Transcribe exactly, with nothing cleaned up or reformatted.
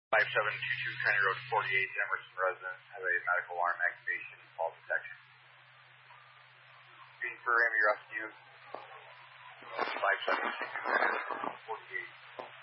five seven two two County Road forty-eight, Emerson resident, have a medical alarm activation call detection. Being for Army Rescue, five seven two two County Road forty-eight.